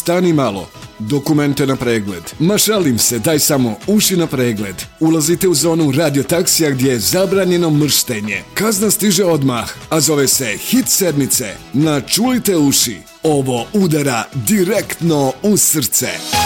stani malo. Dokumente na pregled. Ma šalim se, daj samo uši na pregled. Ulazite u zonu radiotaksija gdje je zabranjeno mrštenje. Kazna stiže odmah, a zove se Hit sedmice. Načulite uši. Ovo udara direktno u srce.